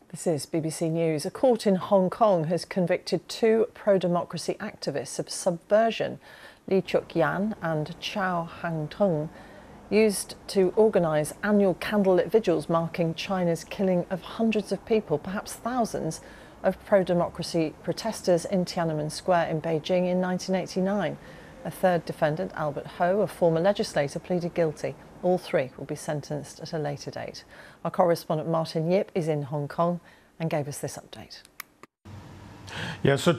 This is BBC News. A court in Hong Kong has convicted two pro-democracy activists of subversion. Lee Chuk-yan and Chow Hang-tung used to organise annual candlelit vigils marking China's killing of hundreds of people, perhaps thousands, of pro-democracy protesters in Tiananmen Square in Beijing in 1989. A third defendant, Albert Ho, a former legislator, pleaded guilty. All three will be sentenced at a later date. Our correspondent Martin Yip is in Hong Kong and gave us this update. Yeah, so